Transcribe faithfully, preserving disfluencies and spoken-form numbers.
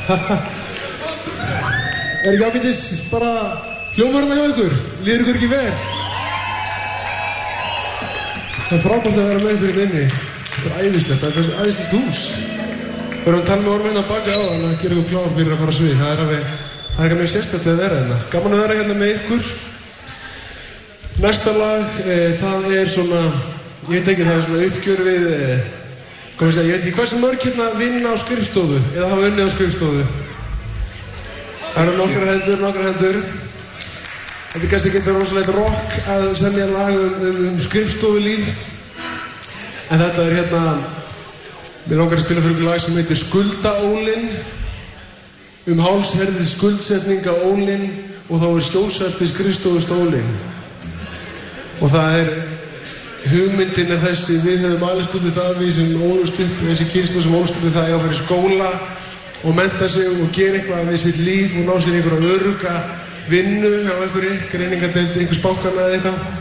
Er ekki ágætis bara hljómarna hjá ykkur? Líður ykkur ekki vel? Það er frábært að vera með ykkur í inni. Þetta er æðislegt, þetta er æðislegt hús. Við erum að tala með orðum hérna baka á þannig að gera ykkur klár fyrir að fara á svið. Það er alveg, það er ekki mjög sérstætt að vera hérna. Gaman að vera hérna með ykkur. Næsta lag, e, það er svona, ég veit ekki, það er svona uppgjör við, e, hvað ég segja, ég veit ekki hversu mörg hérna vinna á skrifstofu eða hafa unnið á skrifstofu. Það eru nokkrar hendur, nokkrar hendur. Þetta er kannski ekki rosalegt rock að semja lag um, um, um skrifstofulíf. En þetta er hérna, mér langar að spila fyrir ykkur lag sem heitir Skuldaólinn. Um hálsherðið skuldsetninga ólinn og þá er skjólsælt við skrifstofustólinn. Og það er, hugmyndin er þessi, við höfum alist út í það, við sem ólust upp, þessi kynslóð sem ólust upp í það, ég á að fara í skóla og mennta sig og gera eitthvað við sitt líf og ná sér einhverja örugga vinnu á einhverju greiningadeild, einhvers bankana eða eitthvað.